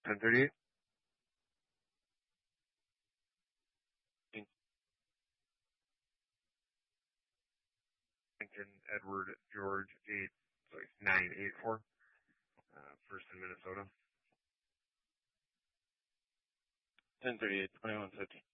10:38. Lincoln Edward George 984. First in Minnesota. 10:38, 2150.